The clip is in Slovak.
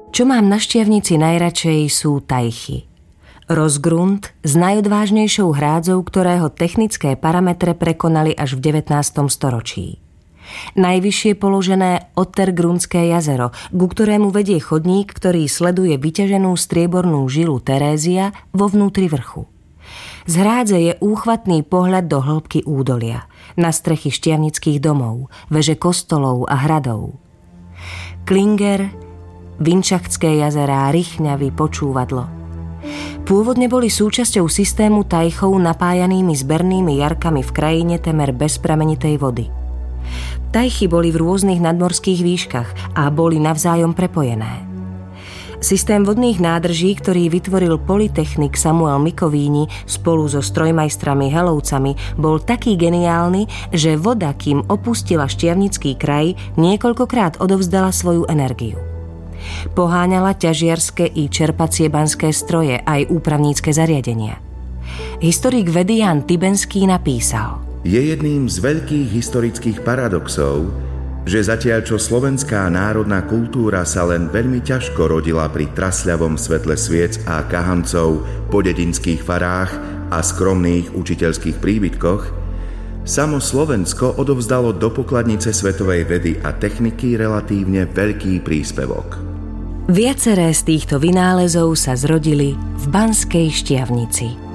Čo mám na Štiavnici najradšej sú tajchy. Rozgrunt s najodvážnejšou hrádzou, ktorého technické parametre prekonali až v 19. storočí. Najvyššie položené Ottergrundské jazero, ku ktorému vedie chodník, ktorý sleduje vyťaženú striebornú žilu Terézia vo vnútri vrchu. Z hrádze je úchvatný pohľad do hĺbky údolia, na strechy štiavnických domov, veže kostolov a hradov. Klinger, Vinčachtské jazerá, Rychňavy, Počúvadlo. Pôvodne boli súčasťou systému tajchov napájanými zbernými jarkami v krajine temer bez pramenitej vody. Tajchy boli v rôznych nadmorských výškach a boli navzájom prepojené. Systém vodných nádrží, ktorý vytvoril polytechnik Samuel Mikovíni spolu so strojmajstrami Helovcami, bol taký geniálny, že voda, kým opustila Štiavnický kraj, niekoľkokrát odovzdala svoju energiu. Poháňala ťažiarske i čerpacie banské stroje aj úpravnícke zariadenia. Historik vedy Jan Tybenský napísal: Je jedným z veľkých historických paradoxov, že zatiaľ čo slovenská národná kultúra sa len veľmi ťažko rodila pri trasľavom svetle sviec a kahancov po dedinských farách a skromných učiteľských príbytkoch, samo Slovensko odovzdalo do pokladnice svetovej vedy a techniky relatívne veľký príspevok. Viaceré z týchto vynálezov sa zrodili v Banskej Štiavnici.